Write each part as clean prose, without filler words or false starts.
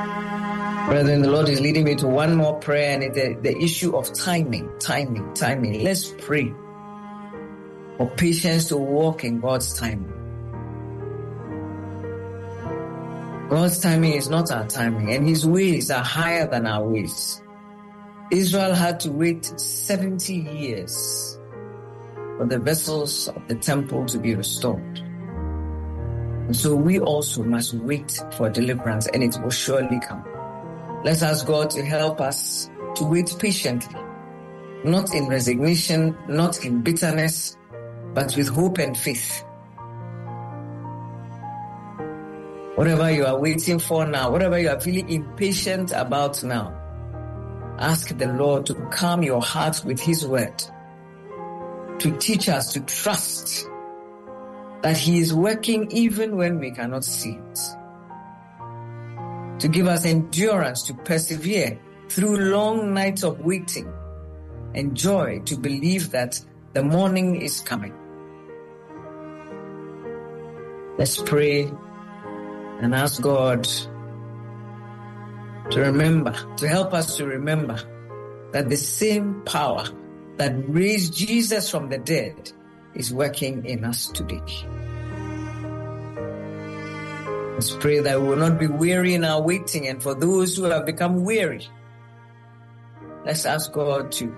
Brethren, the Lord is leading me to one more prayer, and it's the issue of timing. Let's pray for patience to walk in God's timing. God's timing is not our timing, and His ways are higher than our ways. Israel had to wait 70 years for the vessels of the temple to be restored. And so we also must wait for deliverance, and it will surely come. Let's ask God to help us to wait patiently, not in resignation, not in bitterness, but with hope and faith. Whatever you are waiting for now, whatever you are feeling impatient about now, ask the Lord to calm your heart with His word, to teach us to trust that He is working even when we cannot see it, to give us endurance to persevere through long nights of waiting, and joy to believe that the morning is coming. Let's pray and ask God to remember, to help us to remember that the same power that raised Jesus from the dead is working in us today. Let's pray that we will not be weary in our waiting, and for those who have become weary, let's ask God to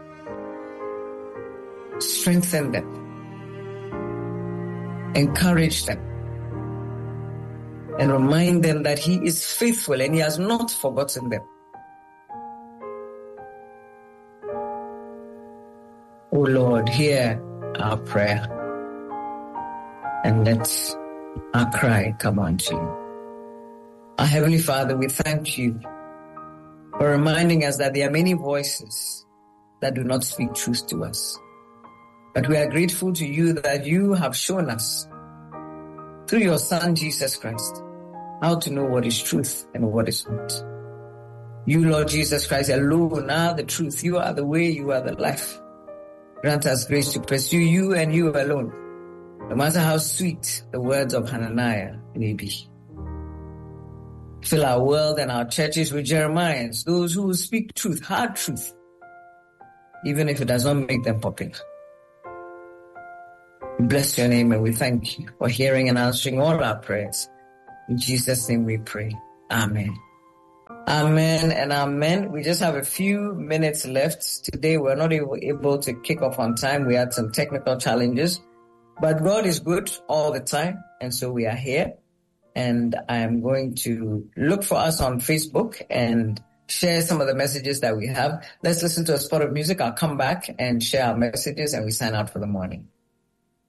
strengthen them, encourage them, and remind them that He is faithful and He has not forgotten them. Oh Lord, hear our prayer and let our cry come unto You. Our Heavenly Father, we thank You for reminding us that there are many voices that do not speak truth to us. But we are grateful to You that You have shown us through Your Son, Jesus Christ, how to know what is truth and what is not. You, Lord Jesus Christ, alone are the truth. You are the way, You are the life. Grant us grace to pursue You and You alone, no matter how sweet the words of Hananiah may be. Fill our world and our churches with Jeremiahs, those who will speak truth, hard truth, even if it does not make them popular. We bless Your name and we thank You for hearing and answering all our prayers. In Jesus' name we pray. Amen. Amen and amen. We just have a few minutes left. Today we're not able to kick off on time. We had some technical challenges, but God is good all the time. And so we are here, and I am going to look for us on Facebook and share some of the messages that we have. Let's listen to a spot of music. I'll come back and share our messages, and we sign out for the morning.